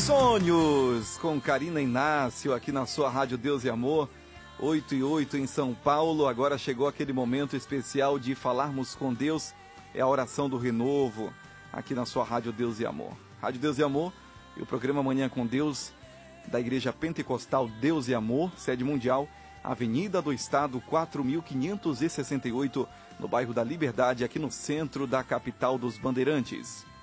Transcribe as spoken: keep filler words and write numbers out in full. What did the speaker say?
Sonhos, com Karina Inácio, aqui na sua Rádio Deus e Amor, oito e oito em São Paulo. Agora chegou aquele momento especial de falarmos com Deus, é a oração do renovo, aqui na sua Rádio Deus e Amor. Rádio Deus e Amor e o programa Manhã com Deus, da Igreja Pentecostal Deus e Amor, sede mundial, Avenida do Estado, quatro mil quinhentos e sessenta e oito, no bairro da Liberdade, aqui no centro da capital dos Bandeirantes.